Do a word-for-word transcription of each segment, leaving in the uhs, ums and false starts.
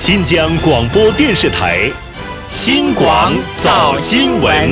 新疆广播电视台新广早新闻。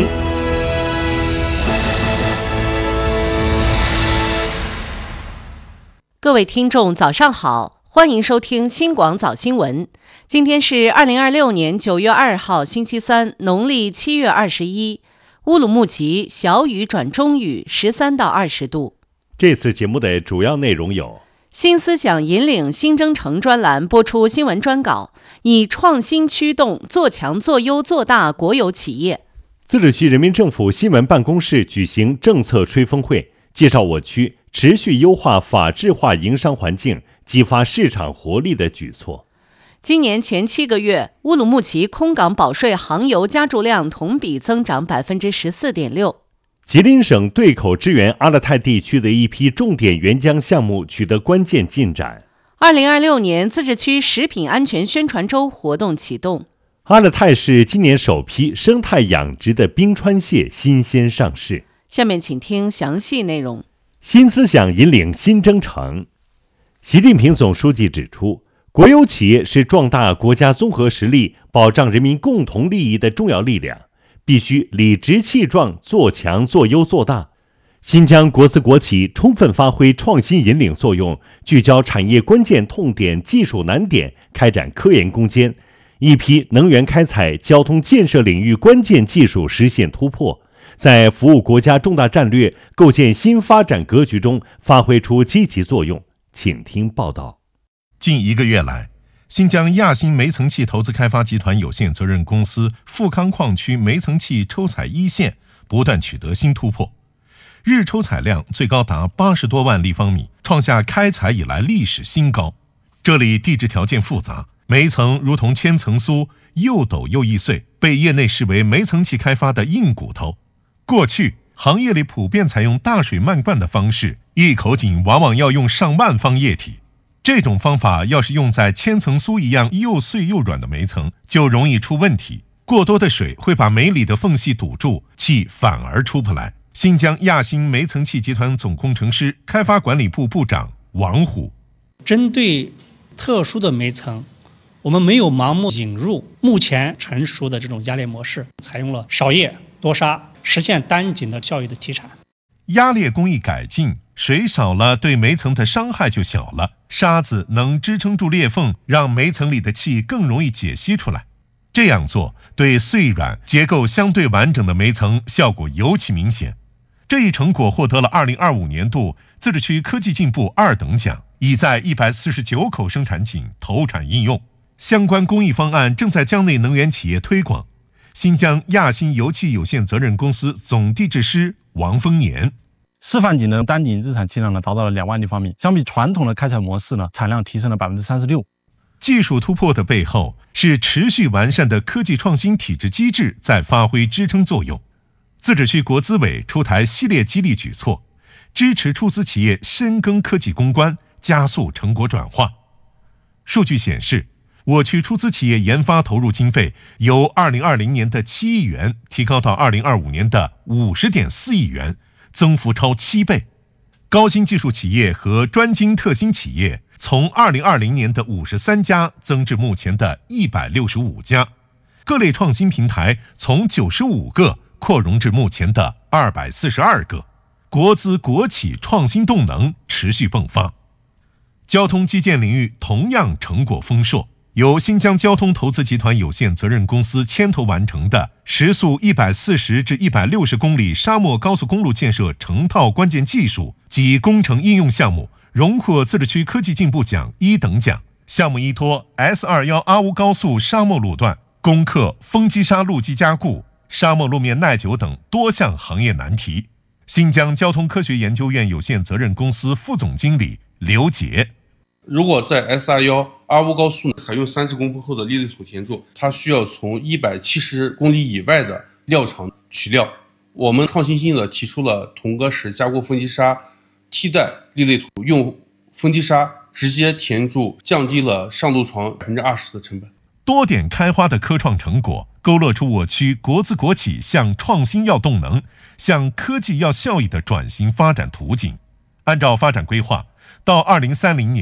各位听众早上好，欢迎收听新广早新闻。今天是二零二六年九月二号星期三，农历七月二十一。乌鲁木齐小雨转中雨，十三到二十度。 这次节目的主要内容有： 新思想引领新征程专栏播出新闻专稿，以创新驱动做强做优做大国有企业。 自治区人民政府新闻办公室举行政策吹风会，介绍我区持续优化法治化营商环境、激发市场活力的举措。 今年前七个月，乌鲁木齐空港保税航油加注量同比增长百分之十四点六。 吉林省对口支援阿勒泰地区的一批重点援疆项目取得关键进展。 二零二六年自治区食品安全宣传周活动启动。 阿勒泰市今年首批生态养殖的冰川蟹新鲜上市。 下面请听详细内容。 新思想引领新征程。习近平总书记指出，国有企业是壮大国家综合实力、保障人民共同利益的重要力量，必须理直气壮做强做优做大。新疆国资国企充分发挥创新引领作用，聚焦产业关键痛点、技术难点，开展科研攻坚，一批能源开采、交通建设领域关键技术实现突破，在服务国家重大战略、构建新发展格局中发挥出积极作用。请听报道。 近一个月来，新疆亚新煤层气投资开发集团有限责任公司富康矿区煤层气抽采一线不断取得新突破，日抽采量最高达八十多万立方米，创下开采以来历史新高。这里地质条件复杂，煤层如同千层酥，又陡又易碎，被业内视为煤层气开发的硬骨头。过去行业里普遍采用大水漫灌的方式，一口井往往要用上万方液体。这种方法要是用在千层酥一样又碎又软的煤层，就容易出问题。过多的水会把煤里的缝隙堵住，气反而出不来。新疆亚新煤层气集团总工程师、开发管理部部长王虎： 针对特殊的煤层，我们没有盲目引入目前成熟的这种压裂模式，采用了少液多砂，实现单井的效益的提产。 压裂工艺改进，水少了，对煤层的伤害就小了，沙子能支撑住裂缝，让煤层里的气更容易解析出来。这样做对碎软、结构相对完整的煤层效果尤其明显。这一成果获得了二零二五年度自治区科技进步二等奖，已在一百四十九口生产井投产应用。相关工艺方案正在疆内能源企业推广。新疆亚新油气有限责任公司总地质师王丰年： 示范井的单井日产气量呢达到了两万立方米，相比传统的开采模式呢，产量提升了百分之三十六。 技术突破的背后是持续完善的科技创新体制机制在发挥支撑作用。自治区国资委出台系列激励举措，支持出资企业深耕科技攻关，加速成果转化。数据显示，我区出资企业研发投入经费由二零二零年的七亿元提高到二零二五年的五十点四亿元，增幅超七倍。高新技术企业和专精特新企业从二零二零年的五十三家增至目前的一百六十五家，各类创新平台从九十五个扩容至目前的二百四十二个，国资国企创新动能持续迸发。交通基建领域同样成果丰硕，由新疆交通投资集团有限责任公司牵头完成的时速一百四十至一百六十公里沙漠高速公路建设成套关键技术及工程应用项目，荣获自治区科技进步奖一等奖。项目依托 S 二十一 阿乌高速沙漠路段，攻克风机沙路基加固、沙漠路面耐久等多项行业难题。新疆交通科学研究院有限责任公司副总经理刘杰： 如果在 S 二十一 阿乌高速采用三十公分厚的砾砾土填筑，它需要从一百七十公里以外的料场取料。我们创新性的提出了铜格石加固风机沙替代砾砾土，用风机沙直接填筑，降低了上路床百分之二十的成本。 多点开花的科创成果，勾勒出我区国资国企向创新要动能、向科技要效益的转型发展图景。按照发展规划，到二零三零年，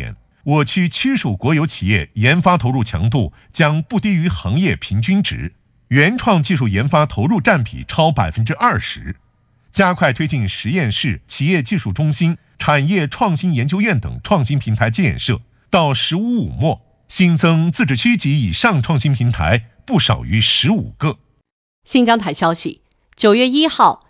我区区属国有企业研发投入强度将不低于行业平均值，原创技术研发投入占比超百分之二十，加快推进实验室、企业技术中心、产业创新研究院等创新平台建设。到“十五五”末，新增自治区及以上创新平台不少于十五个。 新疆台消息，九月一号，